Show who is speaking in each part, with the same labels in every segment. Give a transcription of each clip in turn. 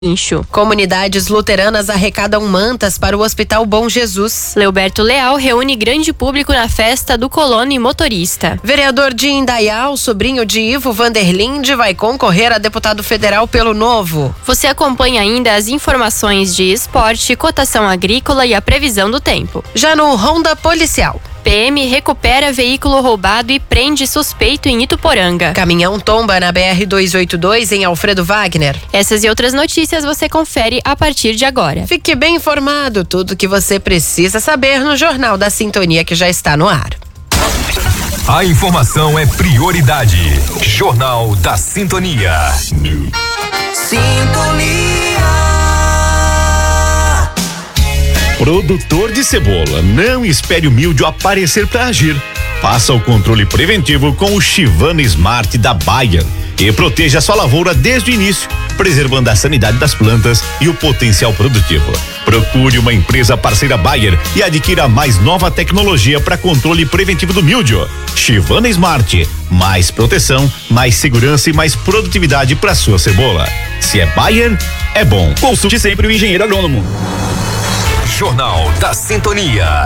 Speaker 1: Incho.
Speaker 2: Comunidades luteranas arrecadam mantas para o Hospital Bom Jesus.
Speaker 1: Leoberto Leal reúne grande público na festa do colono e motorista.
Speaker 2: Vereador de Indaial, sobrinho de Ivo Vanderlinde, vai concorrer a deputado federal pelo Novo.
Speaker 1: Você acompanha ainda as informações de esporte, cotação agrícola e a previsão do tempo.
Speaker 2: Já no Ronda Policial.
Speaker 1: PM recupera veículo roubado e prende suspeito em Ituporanga.
Speaker 2: Caminhão tomba na BR-282 em Alfredo Wagner.
Speaker 1: Essas e outras notícias você confere a partir de agora.
Speaker 2: Fique bem informado, tudo que você precisa saber no Jornal da Sintonia que já está no ar.
Speaker 3: A informação é prioridade. Jornal da Sintonia.
Speaker 4: Sintonia.
Speaker 5: Produtor de cebola, não espere o míldio aparecer para agir. Faça o controle preventivo com o Chivana Smart da Bayer e proteja sua lavoura desde o início, preservando a sanidade das plantas e o potencial produtivo. Procure uma empresa parceira Bayer e adquira a mais nova tecnologia para controle preventivo do míldio. Chivana Smart, mais proteção, mais segurança e mais produtividade para sua cebola. Se é Bayer, é bom. Consulte sempre o engenheiro agrônomo.
Speaker 3: Jornal da Sintonia.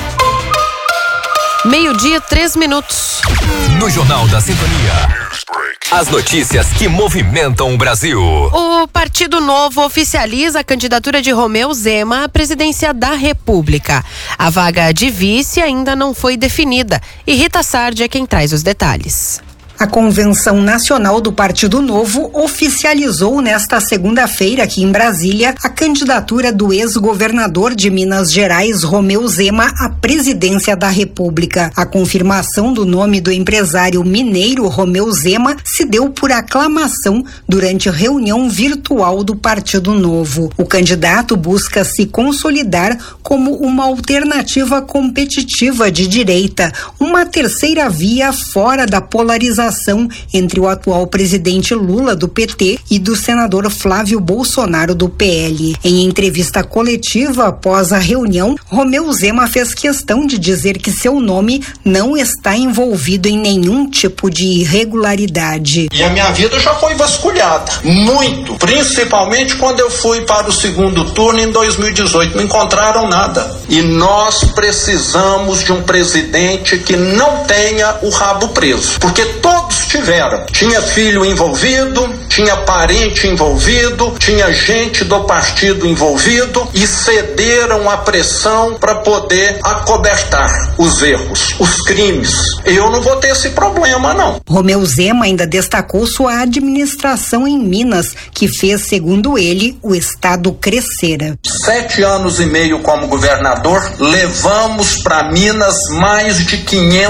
Speaker 2: 12:03.
Speaker 3: No Jornal da Sintonia, as notícias que movimentam o Brasil.
Speaker 2: O Partido Novo oficializa a candidatura de Romeu Zema à presidência da República. A vaga de vice ainda não foi definida e Rita Sardi é quem traz os detalhes.
Speaker 6: A Convenção Nacional do Partido Novo oficializou nesta segunda-feira aqui em Brasília a candidatura do ex-governador de Minas Gerais, Romeu Zema, à presidência da República. A confirmação do nome do empresário mineiro Romeu Zema se deu por aclamação durante a reunião virtual do Partido Novo. O candidato busca se consolidar como uma alternativa competitiva de direita, uma terceira via fora da polarização entre o atual presidente Lula do PT e do senador Flávio Bolsonaro do PL. Em entrevista coletiva após a reunião, Romeu Zema fez questão de dizer que seu nome não está envolvido em nenhum tipo de irregularidade.
Speaker 7: E a minha vida já foi vasculhada, muito, principalmente quando eu fui para o segundo turno em 2018, não encontraram nada. E nós precisamos de um presidente que não tenha o rabo preso, porque todos tiveram. Tinha filho envolvido, tinha parente envolvido, tinha gente do partido envolvido e cederam à pressão para poder acobertar os erros, os crimes. Eu não vou ter esse problema, não.
Speaker 6: Romeu Zema ainda destacou sua administração em Minas, que fez, segundo ele, o estado crescer.
Speaker 7: 7 anos e meio como governador, levamos para Minas mais de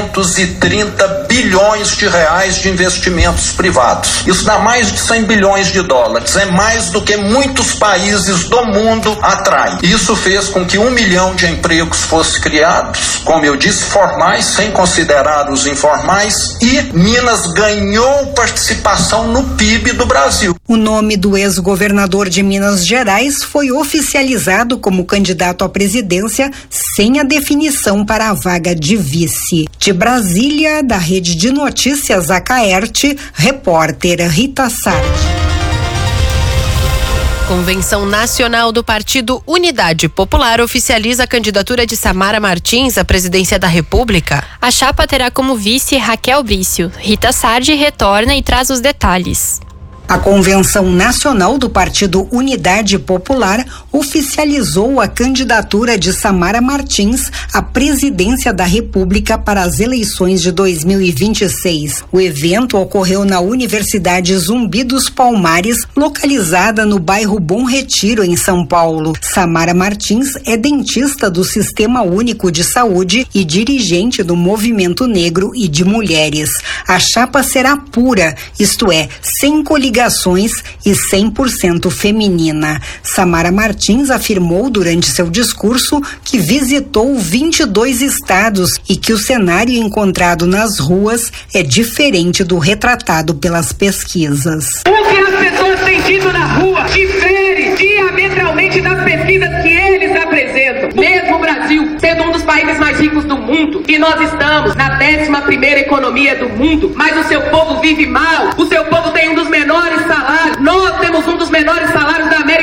Speaker 7: 530 bilhões de reais de investimentos privados. Isso dá mais de 100 bilhões de dólares. É mais do que muitos países do mundo atraem. Isso fez com que 1 milhão de empregos fossem criados, como eu disse, formais, sem considerar os informais, e Minas ganhou participação no PIB do Brasil.
Speaker 6: O nome do ex-governador de Minas Gerais foi oficializado como candidato à presidência sem a definição para a vaga de vice. De Brasília, da Rede de Notícias Acaerte, repórter Rita Sardi.
Speaker 2: Convenção Nacional do Partido Unidade Popular oficializa a candidatura de Samara Martins à presidência da República.
Speaker 1: A chapa terá como vice Raquel Brício. Rita Sardi retorna e traz os detalhes.
Speaker 6: A Convenção Nacional do Partido Unidade Popular oficializou a candidatura de Samara Martins à presidência da República para as eleições de 2026. O evento ocorreu na Universidade Zumbi dos Palmares, localizada no bairro Bom Retiro, em São Paulo. Samara Martins é dentista do Sistema Único de Saúde e dirigente do Movimento Negro e de Mulheres. A chapa será pura, isto é, sem coligações e 100% feminina. Samara Martins afirmou durante seu discurso que visitou 22 estados e que o cenário encontrado nas ruas é diferente do retratado pelas pesquisas.
Speaker 8: O que as pessoas têm dito na rua difere diametralmente das pesquisas que eles apresentam. Mesmo o Brasil sendo um dos países mais ricos do mundo, e nós estamos na 11ª economia do mundo, mas o seu povo vive mal, o seu povo tem um dos menores salários, nós temos um dos menores salários da